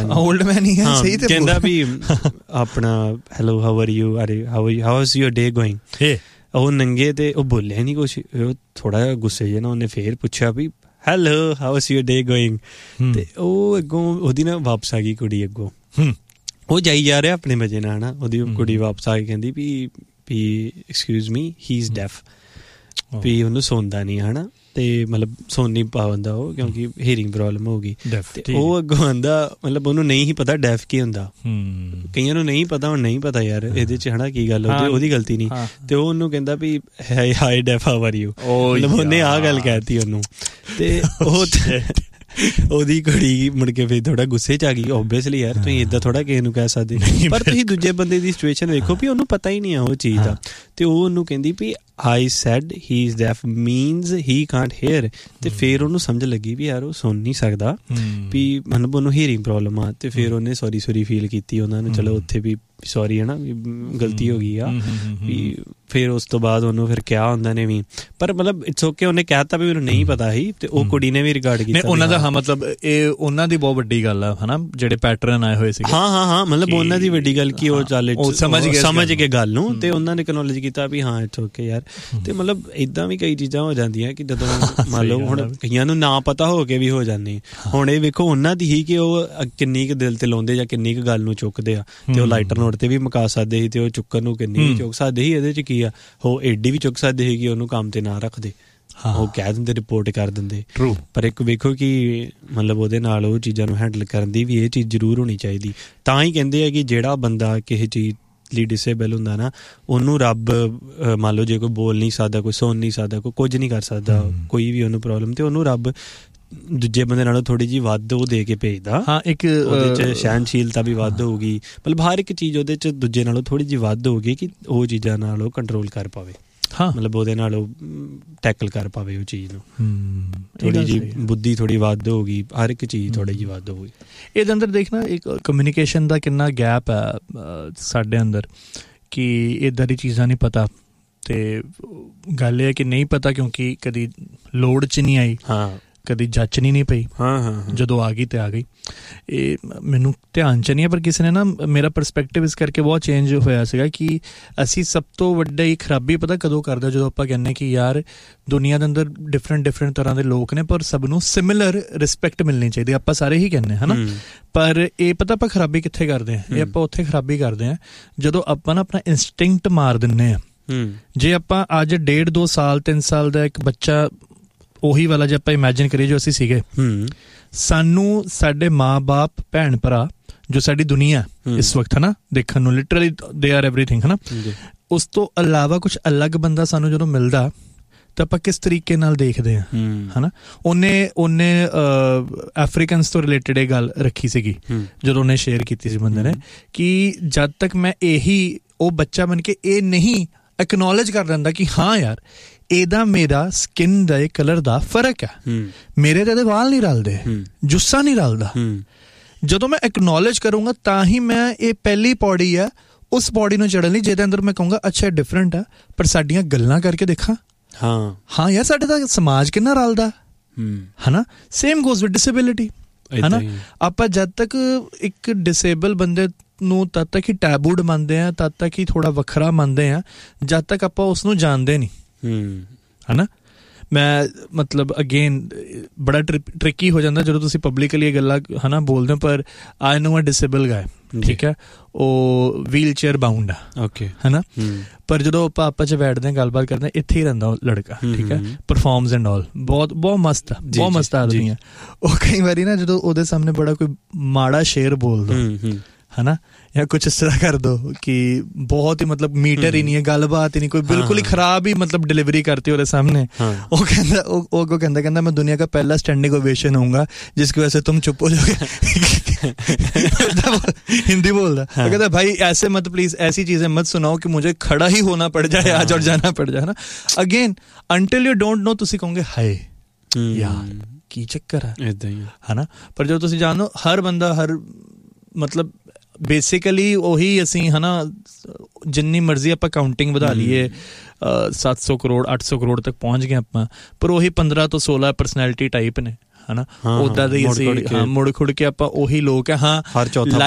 ਹੀ ਹੈ, ਸਹੀ ਤੇ ਕਹਿੰਦਾ ਵੀ ਆਪਣਾ ਹੈਲੋ ਹਾਊ ਆਰ ਯੂ, ਅਰੇ how is your day going, ਉਹ ਨੰਗੇ ਤੇ ਉਹ ਬੋਲਿਆ ਨਹੀਂ ਕੁਛ, ਉਹ ਥੋੜਾ ਜਿਹਾ ਗੁੱਸੇ ਜਿਹਾ ਨਾ, ਉਹਨੇ ਫੇਰ ਪੁੱਛਿਆ ਵੀ hello how is your day going, ਤੇ ਉਹ ਅੱਗੋਂ ਉਹਦੀ ਨਾ ਵਾਪਸ ਆ ਗਈ ਕੁੜੀ, ਅੱਗੋਂ ਉਹ ਜਾਈ ਜਾ ਰਿਹਾ ਆਪਣੇ ਮਜੇ ਨਾਲ ਨਾ, ਉਹਦੀ ਕੁੜੀ ਵਾਪਸ ਆ ਕੇ ਕਹਿੰਦੀ ਵੀ excuse me he is deaf, ਵੀ ਉਹਨੂੰ ਸੁਣਦਾ ਨਹੀਂ ਹੈ ਨਾ, ਤੇ ਮਤਲਬ ਸੁਣ ਨਹੀਂ ਪਾਉਂਦਾ ਉਹ, ਕਿਉਂਕਿ ਹੀਅਰਿੰਗ ਪ੍ਰੋਬਲਮ ਹੋ ਗਈ, ਤੇ ਉਹ ਅੱਗੋਂ ਆਂਦਾ ਮਤਲਬ ਉਹਨੂੰ ਨਹੀਂ ਹੀ ਪਤਾ ਡੈਫ ਕੀ ਹੁੰਦਾ, ਕਈਆਂ ਨੂੰ ਨਹੀਂ ਪਤਾ, ਹੁਣ ਨਹੀਂ ਪਤਾ ਯਾਰ ਇਹਦੇ ਚ ਹਨਾ ਕੀ ਗੱਲ, ਉਹਦੀ ਗਲਤੀ ਨਹੀਂ, ਤੇ ਉਹ ਉਹਨੂੰ ਕਹਿੰਦਾ ਵੀ high deaf how are you, ਮਤਲਬ ਉਹਨੇ ਆਹ ਗੱਲ ਕਹਿਤੀ ਉਹਨੂੰ, ਤੇ ਉਹ ਉਹਦੀ ਕੁੜੀ ਮੁੜ ਕੇ ਫਿਰ ਥੋੜਾ ਗੁੱਸੇ ਚ ਆ ਗਈ, ਓਬਵੀਅਸਲੀ ਯਾਰ ਤੁਸੀਂ ਏਦਾਂ ਥੋੜਾ ਕਿਸੇ ਨੂੰ ਕਹਿ ਸਕਦੇ, ਪਰ ਤੁਸੀਂ ਦੂਜੇ ਬੰਦੇ ਦੀ ਸਿਚੁਏਸ਼ਨ ਵੇਖੋ ਵੀ ਉਹਨੂੰ ਪਤਾ ਹੀ ਨਹੀਂ ਆ ਉਹ ਚੀਜ਼ ਦਾ, ਤੇ ਉਹ ਉਹਨੂੰ ਕਹਿੰਦੀ ਵੀ I said he is deaf means he can't hear, ਤੇ ਫਿਰ ਉਹਨੂੰ ਸਮਝ ਲੱਗੀ ਵੀ ਯਾਰ ਉਹ ਸੁਣ ਨਹੀਂ ਸਕਦਾ, ਵੀ ਮਤਲਬ ਉਹਨੂੰ ਹੀਅਰਿੰਗ ਪ੍ਰੋਬਲਮ ਆ, ਤੇ ਫਿਰ ਉਹਨੇ ਸੌਰੀ ਫੀਲ ਕੀਤੀ ਉਹਨਾਂ ਨੂੰ, ਚਲੋ ਉੱਥੇ ਵੀ ਸੌਰੀ ਹੈ ਨਾ ਵੀ ਗਲਤੀ ਹੋ ਗਈ ਆ, ਵੀ ਫਿਰ ਉਸ ਤੋਂ ਬਾਅਦ ਉਹਨੂੰ ਫਿਰ ਕਿਹਾ ਹੁੰਦਾ ਨੇ ਵੀ, ਪਰ ਮਤਲਬ ਇਟਸ ਓਕੇ, ਉਹਨੇ ਕਹਿਤਾ ਵੀ ਮੈਨੂੰ ਨਹੀਂ ਪਤਾ ਸੀ, ਤੇ ਉਹ ਕੁੜੀ ਨੇ ਵੀ ਰਿਗਾਰਡ ਕੀਤਾ ਉਹਨਾਂ ਦਾ, ਹਾਂ ਮਤਲਬ ਇਹ ਉਹਨਾਂ ਦੀ ਬਹੁਤ ਵੱਡੀ ਗੱਲ ਆ ਹਨਾ, ਜਿਹੜੇ ਪੈਟਰਨ ਆਏ ਹੋਏ ਸੀ, ਹਾਂ ਮਤਲਬ ਉਹਨਾਂ ਦੀ ਵੱਡੀ ਗੱਲ ਕੀ ਉਹ ਚੱਲ ਸਮਝ ਕੇ ਗੱਲ ਨੂੰ, ਤੇ ਉਹਨਾਂ ਨੇ ਐਕਨੋਲੇਜ ਕੀਤਾ ਵੀ ਹਾਂ ਇਟਸ ਓਕੇ ਯਾਰ, ਤੇ ਮਤਲਬ ਏਦਾਂ ਵੀ ਕਈ ਚੀਜ਼ਾਂ ਹੋ ਜਾਂਦੀਆਂ ਕਿ ਜਦੋਂ ਮੰਨ ਲਓ ਹੁਣ ਕਈਆਂ ਨੂੰ ਨਾ ਪਤਾ ਹੋ ਕੇ ਵੀ ਹੋ ਜਾਂਦੀ, ਹੁਣ ਇਹ ਵੇਖੋ ਉਹਨਾਂ ਦੀ ਹੀ ਕਿ ਉਹ ਕਿੰਨੀ ਕੁ ਦਿਲ ਤੇ ਲਾਉਂਦੇ ਜਾਂ ਕਿੰਨੀ ਕੁ ਗੱਲ ਨੂੰ ਚੁੱਕਦੇ ਆ, ਤੇ ਉਹ ਲਾਈਟਰ ਨੋਟ ਤੇ ਵੀ ਮੁਕਾ ਸਕਦੇ ਸੀ, ਤੇ ਉਹ ਚੁੱਕਣ ਨੂੰ ਕਿੰਨੀ ਚੁੱਕ ਸਕਦੇ ਸੀ, ਇਹਦੇ ਚ ਕੀ ਆ ਉਹ ਏਡੀ ਵੀ ਚੁੱਕ ਸਕਦੇ ਸੀ ਕਿ ਉਹਨੂੰ ਕੰਮ ਤੇ ਨਾ ਰੱਖਦੇ, ਉਹ ਕਹਿ ਦਿੰਦੇ ਰਿਪੋਰਟ ਕਰ ਦਿੰਦੇ, ਪਰ ਇੱਕ ਵੇਖੋ ਕਿ ਮਤਲਬ ਉਹਦੇ ਨਾਲ ਉਹ ਚੀਜ਼ਾਂ ਨੂੰ ਹੈਂਡਲ ਕਰਨ ਦੀ ਵੀ ਇਹ ਚੀਜ਼ ਜ਼ਰੂਰ ਹੋਣੀ ਚਾਹੀਦੀ, ਤਾਂ ਹੀ ਕਹਿੰਦੇ ਆ ਕਿ ਜਿਹੜਾ ਬੰਦਾ ਕਿਸੇ ਚੀਜ਼ ਲਈ ਡਿਸੇਬਲ ਹੁੰਦਾ ਨਾ, ਉਹਨੂੰ ਰੱਬ ਮੰਨ ਲਓ ਜੇ ਕੋਈ ਬੋਲ ਨਹੀਂ ਸਕਦਾ, ਕੋਈ ਸੁਣ ਨਹੀਂ ਸਕਦਾ, ਕੋਈ ਕੁਝ ਨਹੀਂ ਕਰ ਸਕਦਾ, ਕੋਈ ਵੀ ਉਹਨੂੰ ਪ੍ਰੋਬਲਮ, ਤੇ ਉਹਨੂੰ ਰੱਬ ਦੂਜੇ ਬੰਦੇ ਨਾਲੋਂ ਥੋੜੀ ਜਿਹੀ ਵੱਧ ਉਹ ਦੇ ਕੇ ਭੇਜਦਾ, ਹਾਂ ਇੱਕ ਉਹਦੇ ਚ ਸਹਿਣਸ਼ੀਲਤਾ ਵੀ ਵੱਧ ਹੋਊਗੀ, ਮਤਲਬ ਹਰ ਇੱਕ ਚੀਜ਼ ਉਹਦੇ ਚ ਦੂਜੇ ਨਾਲੋਂ ਥੋੜੀ ਜਿਹੀ ਵੱਧ ਹੋਊਗੀ ਕਿ ਉਹ ਚੀਜ਼ਾਂ ਨਾਲ ਉਹ ਕੰਟਰੋਲ ਕਰ ਪਾਵੇ, ਹਾਂ ਮਤਲਬ ਉਹਦੇ ਨਾਲ ਉਹ ਟੈਕਲ ਕਰ ਪਾਵੇ ਉਹ ਚੀਜ਼ ਨੂੰ, ਥੋੜੀ ਜਿਹੀ ਬੁੱਧੀ ਥੋੜੀ ਵੱਧ ਹੋਊਗੀ, ਹਰ ਇੱਕ ਚੀਜ਼ ਥੋੜੀ ਜਿਹੀ ਵੱਧ ਹੋਊਗੀ। ਇਹਦੇ ਅੰਦਰ ਦੇਖਣਾ ਇੱਕ ਕਮਿਊਨੀਕੇਸ਼ਨ ਦਾ ਕਿੰਨਾ ਗੈਪ ਹੈ ਸਾਡੇ ਅੰਦਰ, ਕਿ ਇੱਦਾਂ ਦੀ ਚੀਜ਼ਾਂ ਨਹੀਂ ਪਤਾ, ਤੇ ਗੱਲ ਇਹ ਹੈ ਕਿ ਨਹੀਂ ਪਤਾ ਕਿਉਂਕਿ ਕਦੀ ਲੋੜ 'ਚ ਨਹੀਂ ਆਈ, ਹਾਂ ਕਦੀ ਜੱਚਣੀ ਨਹੀਂ ਪਈ, ਜਦੋਂ ਆ ਗਈ ਤੇ ਆ ਗਈ, ਇਹ ਮੈਨੂੰ ਧਿਆਨ 'ਚ ਨਹੀਂ ਹੈ, ਪਰ ਕਿਸੇ ਨੇ ਨਾ ਮੇਰਾ ਪਰਸਪੈਕਟਿਵ ਇਸ ਕਰਕੇ ਬਹੁਤ ਚੇਂਜ ਹੋਇਆ ਸੀਗਾ ਕਿ ਅਸੀਂ ਸਭ ਤੋਂ ਵੱਡੀ ਖਰਾਬੀ ਪਤਾ ਕਦੋਂ ਕਰਦੇ, ਜਦੋਂ ਆਪਾਂ ਕਹਿੰਦੇ ਕਿ ਯਾਰ ਦੁਨੀਆ ਦੇ ਅੰਦਰ ਡਿਫਰੈਂਟ ਤਰ੍ਹਾਂ ਦੇ ਲੋਕ ਨੇ, ਪਰ ਸਭ ਨੂੰ ਸਿਮਿਲਰ ਰਿਸਪੈਕਟ ਮਿਲਣੀ ਚਾਹੀਦੀ, ਆਪਾਂ ਸਾਰੇ ਹੀ ਕਹਿੰਦੇ ਹੈ ਨਾ, ਪਰ ਇਹ ਪਤਾ ਆਪਾਂ ਖਰਾਬੀ ਕਿੱਥੇ ਕਰਦੇ ਹਾਂ, ਇਹ ਆਪਾਂ ਉੱਥੇ ਖਰਾਬੀ ਕਰਦੇ ਹਾਂ ਜਦੋਂ ਆਪਾਂ ਨਾ ਆਪਣਾ ਇੰਸਟਿੰਕਟ ਮਾਰ ਦਿੰਦੇ ਹਾਂ। ਜੇ ਆਪਾਂ ਅੱਜ 1.5 2 ਸਾਲ 3 ਸਾਲ ਦਾ ਇੱਕ ਬੱਚਾ ਉਹੀ ਵਾਲਾ ਜੇ ਆਪਾਂ ਇਮੈਜਿਨ ਕਰੀਏ ਜੋ ਅਸੀਂ ਸੀਗੇ, ਸਾਨੂੰ ਸਾਡੇ ਮਾਂ-ਬਾਪ ਭੈਣ ਭਰਾ ਜੋ ਸਾਡੀ ਦੁਨੀਆ ਇਸ ਵਕਤ ਹੈ ਨਾ ਦੇਖਣ ਨੂੰ ਲਿਟਰਲੀ ਦੇ ਆਰ ਐਵਰੀਥਿੰਗ ਹੈ ਨਾ, ਉਸ ਤੋਂ ਇਲਾਵਾ ਕੁਛ ਅਲੱਗ ਬੰਦਾ ਸਾਨੂੰ ਜਦੋਂ ਮਿਲਦਾ ਤਾਂ ਆਪਾਂ ਕਿਸ ਤਰੀਕੇ ਨਾਲ ਦੇਖਦੇ ਹਾਂ ਹੈ ਨਾ। ਉਹਨੇ ਅਫਰੀਕਨਸ ਤੋਂ ਰਿਲੇਟਡ ਇਹ ਗੱਲ ਰੱਖੀ ਸੀਗੀ ਜਦੋਂ ਉਹਨੇ ਸ਼ੇਅਰ ਕੀਤੀ ਸੀ ਬੰਦੇ ਨੇ, ਕਿ ਜਦ ਤੱਕ ਮੈਂ ਇਹੀ ਉਹ ਬੱਚਾ ਬਣ ਕੇ ਇਹ ਨਹੀਂ ਐਕਨੋਲੇਜ ਕਰ ਲੈਂਦਾ ਕਿ ਹਾਂ ਯਾਰ ਇਹਦਾ ਮੇਰਾ ਸਕਿਨ ਦੇ ਕਲਰ ਦਾ ਫਰਕ ਹੈ, ਮੇਰੇ ਤੇ ਇਹਦੇ ਵਾਲ ਨਹੀਂ ਰਲਦੇ, ਜੁੱਸਾ ਨਹੀਂ ਰਲਦਾ। ਜਦੋਂ ਮੈਂ ਐਕਨੋਲੇਜ ਕਰੂੰਗਾ ਤਾਂ ਹੀ ਮੈਂ ਇਹ ਪਹਿਲੀ ਪੌੜੀ ਆ ਉਸ ਪੌੜੀ ਨੂੰ ਚੜ੍ਹਨ ਲਈ ਜਿਹਦੇ ਅੰਦਰ ਮੈਂ ਕਹੂੰਗਾ ਅੱਛਾ ਡਿਫਰੈਂਟ ਆ, ਪਰ ਸਾਡੀਆਂ ਗੱਲਾਂ ਕਰਕੇ ਦੇਖਾਂ ਹਾਂ ਯਾਰ ਸਾਡੇ ਤਾਂ ਸਮਾਜ ਕਿੰਨਾ ਰਲਦਾ ਹੈ ਨਾ। ਸੇਮ ਗੋਜ਼ ਵਿਦ ਡਿਸੇਬਿਲਿਟੀ ਹੈ ਨਾ। ਆਪਾਂ ਜਦ ਤੱਕ ਇੱਕ ਡਿਸੇਬਲ ਬੰਦੇ ਨੂੰ ਤਦ ਤੱਕ ਹੀ ਟੈਬੂਡ ਮੰਨਦੇ ਆ, ਤਦ ਤੱਕ ਹੀ ਥੋੜਾ ਵੱਖਰਾ ਮੰਨਦੇ ਆ, ਜਦ ਤੱਕ ਆਪਾਂ ਉਸ ਨੂੰ ਜਾਣਦੇ ਨਹੀਂ ਹੈ ਨਾ। ਮੈਂ ਮਤਲਬ ਅਗੇਨ ਬੜਾ ਟ੍ਰਿਕੀ ਹੋ ਜਾਂਦਾ ਜਦੋਂ ਤੁਸੀਂ ਪਬਲਿਕਲੀ ਇਹ ਗੱਲਾਂ ਹੈ ਨਾ ਬੋਲਦੇ ਹੋ, ਪਰ ਆਈ ਨੋ ਅ ਡਿਸੇਬਲ ਗਾਏ, ਠੀਕ ਹੈ, ਉਹ ਵੀਲ ਚੇਅਰ ਬਾਉਂਡ ਆ, ਓਕੇ ਹੈ ਨਾ, ਪਰ ਜਦੋਂ ਆਪਾਂ ਆਪਸ 'ਚ ਬੈਠਦੇ ਹਾਂ ਗੱਲਬਾਤ ਕਰਦੇ ਹਾਂ ਇੱਥੇ ਹੀ ਰਹਿੰਦਾ ਉਹ ਲੜਕਾ, ਠੀਕ ਹੈ, ਪਰਫਾਰਮਸ ਐਂਡ ਆਲ ਬਹੁਤ ਮਸਤ ਆ, ਬਹੁਤ ਮਸਤ ਆਦਮੀ ਆ ਉਹ। ਕਈ ਵਾਰੀ ਨਾ ਜਦੋਂ ਉਹਦੇ ਸਾਹਮਣੇ ਬੜਾ ਕੋਈ ਮਾੜਾ ਸ਼ੇਰ ਬੋਲ ਦੋ ਹੈ ਨਾ, ਜਾਂ ਕੁਛ ਇਸ ਤਰ੍ਹਾਂ ਕਰ ਦੋ ਕਿ ਬਹੁਤ ਹੀ ਮਤਲਬ ਮੀਟਰ ਹੀ ਨਹੀਂ ਹੈ, ਗੱਲਬਾਤ ਹੀ ਨਹੀਂ, ਕੋਈ ਬਿਲਕੁਲ ਹੀ ਖਰਾਬ ਹੀ ਮਤਲਬ डिलीवरी करती ਉਹਦੇ ਸਾਹਮਣੇ, ਉਹ ਕਹਿੰਦਾ ਉਹ ਕਹਿੰਦਾ मैं दुनिया का पहला स्टैंडिंग ओवेशन होऊंगा जिसकी वजह से तुम चुप हो जाओगे। हिंदी बोल रहा, कहता भाई ऐसे मत प्लीज ऐसी चीजें मत सुनाओ कि मुझे खड़ा ही होना पड़ जाए आज और जाना पड़ जाए ना। Again until you don't know ਤੁਸੀਂ ਕਹੋਗੇ ਹਾਏ ਯਾਰ ਕੀ ਚੱਕਰ ਹੈ ਨਾ। ਪਰ ਜਦੋਂ ਤੁਸੀਂ ਜਾਣੋ ਹਰ ਬੰਦਾ ਹਰ ਮਤਲਬ ਬੇਸਿਕਲੀ ਉਹੀ ਅਸੀਂ ਹੈ ਨਾ, ਜਿੰਨੀ ਮਰਜ਼ੀ ਆਪਾਂ ਕਾਊਂਟਿੰਗ ਵਧਾ ਲਈਏ 700 ਕਰੋੜ 800 ਕਰੋੜ ਤੱਕ ਪਹੁੰਚ ਗਏ ਆਪਾਂ, ਪਰ ਉਹੀ 15 ਤੋਂ 16 ਪਰਸਨੈਲਿਟੀ ਟਾਈਪ ਨੇ ਹੈ ਨਾ, ਉੱਦਾਂ ਦੇ ਅਸੀਂ ਮੁੜ ਖੁੜ ਕੇ ਆਪਾਂ ਉਹੀ ਲੋਕ ਹੈ। ਹਾਂ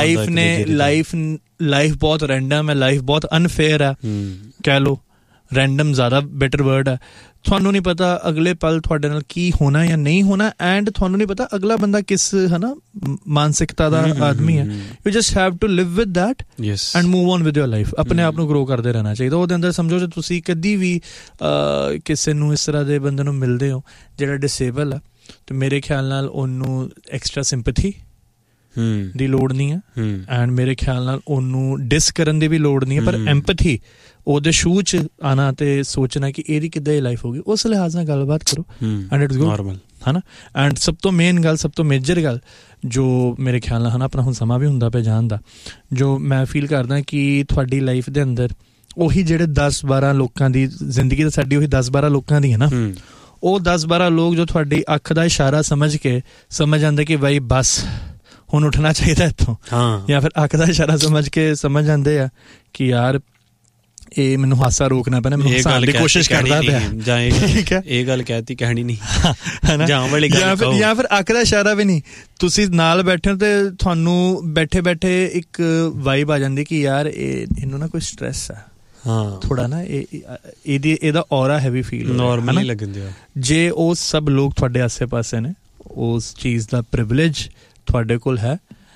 ਲਾਈਫ ਬਹੁਤ ਰੈਂਡਮ ਹੈ, ਲਾਈਫ ਬਹੁਤ ਅਨਫੇਅਰ ਹੈ, ਕਹਿ ਲਓ ਰੈਂਡਮ ਜ਼ਿਆਦਾ ਬੈਟਰ ਵਰਡ ਹੈ। ਤੁਹਾਨੂੰ ਨਹੀਂ ਪਤਾ ਅਗਲੇ ਪਲ ਤੁਹਾਡੇ ਨਾਲ ਕੀ ਹੋਣਾ ਜਾਂ ਨਹੀਂ ਹੋਣਾ, ਐਂਡ ਤੁਹਾਨੂੰ ਨਹੀਂ ਪਤਾ ਅਗਲਾ ਬੰਦਾ ਕਿਸ ਹੈ ਨਾ ਮਾਨਸਿਕਤਾ ਦਾ ਆਦਮੀ ਹੈ। You just have to Liv with that and move on with your life. ਆਪਣੇ ਆਪ ਨੂੰ ਗਰੋ ਕਰਦੇ ਰਹਿਣਾ ਚਾਹੀਦਾ। ਉਹਦੇ ਅੰਦਰ ਸਮਝੋ ਜੇ ਤੁਸੀਂ ਕਦੀ ਵੀ ਕਿਸੇ ਨੂੰ ਇਸ ਤਰ੍ਹਾਂ ਦੇ ਬੰਦੇ ਨੂੰ ਮਿਲਦੇ ਹੋ ਜਿਹੜਾ ਡਿਸੇਬਲ ਆ, ਤੇ ਮੇਰੇ ਖਿਆਲ ਨਾਲ ਉਹਨੂੰ ਐਕਸਟਰਾ ਸਿੰਪੈਥੀ ਦੀ ਲੋੜ ਨਹੀਂ ਹੈ, ਐਂਡ ਮੇਰੇ ਖਿਆਲ ਨਾਲ ਉਹਨੂੰ ਡਿਸ ਕਰਨ ਦੀ ਵੀ ਲੋੜ ਨਹੀਂ ਹੈ, ਪਰ ਐਂਪਥੀ ਉਹਦੇ ਸ਼ੂ 'ਚ ਆਉਣਾ ਤੇ ਸੋਚਣਾ ਕਿ ਇਹਦੀ ਕਿੱਦਾਂ ਇਹ ਲਾਈਫ ਹੋ ਗਈ, ਉਸ ਲਿਹਾਜ਼ ਨਾਲ ਗੱਲਬਾਤ ਕਰੋ ਐਂਡ ਇਟਸ ਗੁੱਡ ਹੈ ਨਾ। ਐਂਡ ਸਭ ਤੋਂ ਮੇਨ ਗੱਲ, ਸਭ ਤੋਂ ਮੇਜਰ ਗੱਲ ਜੋ ਮੇਰੇ ਖਿਆਲ ਨਾਲ ਹੈ ਨਾ, ਆਪਣਾ ਹੁਣ ਸਮਾਂ ਵੀ ਹੁੰਦਾ ਪਿਆ ਜਾਣ ਦਾ, ਜੋ ਮੈਂ ਫੀਲ ਕਰਦਾ ਕਿ ਤੁਹਾਡੀ ਲਾਈਫ ਦੇ ਅੰਦਰ ਉਹੀ ਜਿਹੜੇ 10-12 ਲੋਕਾਂ ਦੀ ਜ਼ਿੰਦਗੀ ਤਾਂ ਸਾਡੀ ਉਹੀ 10-12 ਲੋਕਾਂ ਦੀ ਹੈ ਨਾ, ਉਹ 10-12 ਲੋਕ ਜੋ ਤੁਹਾਡੀ ਅੱਖ ਦਾ ਇਸ਼ਾਰਾ ਸਮਝ ਕੇ ਸਮਝ ਆਉਂਦੇ ਕਿ ਬਾਈ ਬਸ ਹੁਣ ਉੱਠਣਾ ਚਾਹੀਦਾ ਇੱਥੋਂ, ਜਾਂ ਫਿਰ ਅੱਖ ਦਾ ਇਸ਼ਾਰਾ ਸਮਝ ਕੇ ਸਮਝ ਆਉਂਦੇ ਆ ਕਿ ਯਾਰ ਇਹ ਮੈਨੂੰ ਹਾਸਾ ਰੋਕਣਾ ਪੈਣਾ, ਮੈਨੂੰ ਹਸਾਉਣ ਦੀ ਕੋਸ਼ਿਸ਼ ਕਰਦਾ ਪਿਆ, ਠੀਕ ਹੈ, ਇਹ ਗੱਲ ਕਹਿਤੀ ਕਹਿਣੀ ਨਹੀਂ ਹੈ ਨਾ, ਜਾਂ ਫਿਰ ਅੱਖ ਦਾ ਇਸ਼ਾਰਾ ਵੀ ਨਹੀਂ, ਤੁਸੀਂ ਨਾਲ ਬੈਠੇ ਤੇ ਤੁਹਾਨੂੰ ਬੈਠੇ ਬੈਠੇ ਇੱਕ ਵਾਈਬ ਆ ਜਾਂਦੀ ਕਿ ਯਾਰ ਇਹਨੂੰ ਨਾ ਕੋਈ ਸਟ੍ਰੈਸ ਆ, ਥੋੜਾ ਨਾ ਇਹਦਾ ਔਰਾ ਹੈਵੀ ਫੀਲ ਨਾਰਮਲੀ ਲੱਗਦਾ। ਜੇ ਉਹ ਸਭ ਲੋਕ ਤੁਹਾਡੇ ਆਸੇ ਪਾਸੇ ਨੇ, ਉਸ ਚੀਜ਼ ਦਾ ਪ੍ਰਿਵਿਲੇਜ ਤੁਹਾਡੇ ਕੋਲ ਹੈ,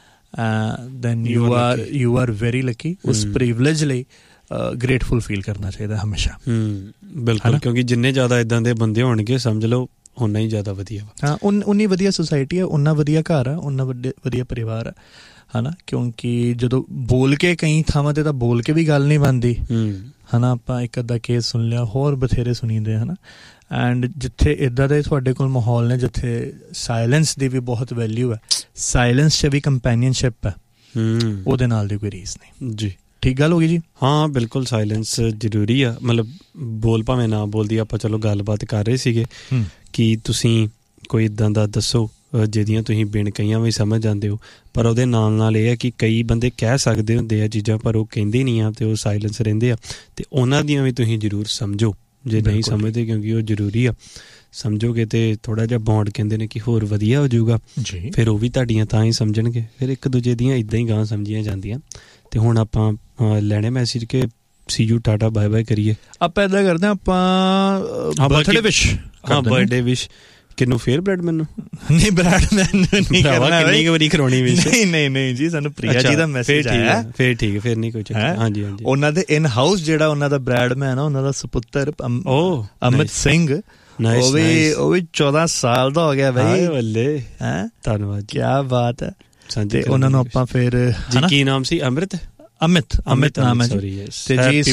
then you are very Lucky. ਉਸ ਪ੍ਰਿਵਿਲੇਜ ਲਈ ਗ੍ਰੇਟਫੁਲ ਫੀਲ ਕਰਨਾ ਚਾਹੀਦਾ ਹਮੇਸ਼ਾ। ਬਿਲਕੁਲ, ਕਿਉਂਕਿ ਜਿੰਨੇ ਜ਼ਿਆਦਾ ਇੱਦਾਂ ਦੇ ਬੰਦੇ ਹੋਣਗੇ ਸਮਝ ਲਓ ਓਨਾ ਹੀ ਜ਼ਿਆਦਾ ਵਧੀਆ ਵਾ। ਹਾਂ, ਉਨੀ ਵਧੀਆ ਸੁਸਾਇਟੀ ਆ, ਉਨਾ ਵਧੀਆ ਘਰ ਆ, ਉਨਾ ਵਧੀਆ ਪਰਿਵਾਰ ਆ, ਹੈ ਨਾ। ਕਿਉਂਕਿ ਜਦੋਂ ਬੋਲ ਕੇ ਕਈ ਥਾਵਾਂ ਤੇ ਤਾਂ ਬੋਲ ਕੇ ਵੀ ਗੱਲ ਨਹੀਂ ਬਣਦੀ ਹੈ ਨਾ। ਆਪਾਂ ਇੱਕ ਅੱਧਾ ਕੇਸ ਸੁਣ ਲਿਆ, ਹੋਰ ਬਥੇਰੇ ਸੁਣੀਦੇ ਹੈ ਨਾ। ਐਂਡ ਜਿੱਥੇ ਇੱਦਾਂ ਦੇ ਤੁਹਾਡੇ ਕੋਲ ਮਾਹੌਲ ਨੇ ਜਿੱਥੇ ਸਾਇਲੈਂਸ ਦੀ ਵੀ ਬਹੁਤ ਵੈਲਿਊ ਹੈ, ਸਾਇਲੈਂਸ 'ਚ ਵੀ ਕੰਪੈਨੀਅਨਸ਼ਿਪ ਹੈ, ਉਹਦੇ ਨਾਲ ਦੀ ਕੋਈ ਰੀਸ ਨਹੀਂ ਜੀ। ਠੀਕ ਗੱਲ ਹੋ ਗਈ ਜੀ। ਹਾਂ ਬਿਲਕੁਲ, ਸਾਇਲੈਂਸ ਜ਼ਰੂਰੀ ਆ। ਮਤਲਬ ਬੋਲ ਭਾਵੇਂ ਨਾ ਬੋਲਦੀ, ਆਪਾਂ ਚਲੋ ਗੱਲਬਾਤ ਕਰ ਰਹੇ ਸੀਗੇ ਕਿ ਤੁਸੀਂ ਕੋਈ ਇੱਦਾਂ ਦਾ ਦੱਸੋ ਜਿਹਦੀਆਂ ਤੁਸੀਂ ਬਿਨ ਕਈਆਂ ਵੀ ਸਮਝ ਜਾਂਦੇ ਹੋ, ਪਰ ਉਹਦੇ ਨਾਲ ਨਾਲ ਇਹ ਹੈ ਕਿ ਕਈ ਬੰਦੇ ਕਹਿ ਸਕਦੇ ਹੁੰਦੇ ਆ ਚੀਜ਼ਾਂ ਪਰ ਉਹ ਕਹਿੰਦੇ ਨਹੀਂ ਆ ਤੇ ਉਹ ਸਾਇਲੈਂਸ ਰਹਿੰਦੇ ਆ, ਤੇ ਉਹਨਾਂ ਦੀਆਂ ਵੀ ਤੁਸੀਂ ਜ਼ਰੂਰ ਸਮਝੋ ਜੇ ਨਹੀਂ ਸਮਝਦੇ, ਕਿਉਂਕਿ ਉਹ ਜ਼ਰੂਰੀ ਆ। ਸਮਝੋਗੇ ਤੇ ਥੋੜ੍ਹਾ ਜਿਹਾ ਬੌਂਡ ਕਹਿੰਦੇ ਨੇ ਕਿ ਹੋਰ ਵਧੀਆ ਹੋ ਜਾਊਗਾ, ਫਿਰ ਉਹ ਵੀ ਤੁਹਾਡੀਆਂ ਤਾਂ ਹੀ ਸਮਝਣਗੇ, ਫਿਰ ਇੱਕ ਦੂਜੇ ਦੀਆਂ ਇੱਦਾਂ ਹੀ ਗਾਂ ਸਮਝੀਆਂ ਜਾਂਦੀਆਂ। ਤੇ ਹੁਣ ਆਪਾਂ ਲੈਣੇ ਮੈਸੇਜ ਕਿ ਸੀ ਯੂ ਟਾਟਾ ਬਾਏ ਬਾਏ ਕਰੀਏ। ਆਪਾਂ ਇੱਦਾਂ ਕਰਦੇ ਹਾਂ, ਆਪਾਂ ਬਰਥਡੇ ਵਿਸ਼, ਹਾਂ ਬਰਥਡੇ ਵਿਸ਼ ਕਿਹਨੂੰ? ਫੇਰ ਬ੍ਰੈਡ ਮੈਨੂੰ ਨਹੀਂ, ਬ੍ਰੈਡ ਮੈਨੂੰ ਨਹੀਂ ਕਰਨਾ, ਕਿੰਨੀ ਵਾਰੀ ਕਰਾਉਣੀ ਵਿਸ਼? ਨਹੀਂ ਜੀ, ਸਾਨੂੰ ਪ੍ਰਿਆ ਜੀ ਦਾ ਮੈਸੇਜ ਆਇਆ। ਫੇਰ ਠੀਕ ਹੈ, ਫੇਰ ਨਹੀਂ ਕੋਈ ਚੱਕਰ। ਹਾਂਜੀ ਹਾਂਜੀ, ਉਹਨਾਂ ਦੇ ਇਨ ਹਾਊਸ ਜਿਹੜਾ ਉਹਨਾਂ ਦਾ ਬ੍ਰੈਡਮੈਨ ਆ, ਉਹਨਾਂ ਦਾ ਸੁਪੁੱਤਰ ਅਮਿਤ ਸਿੰਘ, ਉਹ ਵੀ 14 ਸਾਲ ਦਾ ਹੋ ਗਿਆ ਬਾਈ। ਬੱਲੇ, ਧੰਨਵਾਦ, ਕਿਆ ਬਾਤ ਹੈ। ਤੇ ਉਹਨਾਂ ਨੂੰ ਆਪਾਂ ਫਿਰ, ਕੀ ਨਾਮ ਸੀ? ਅਮਿਤ ਨਾਮ ਹੈ ਜੀ। ਤੇ ਜੀ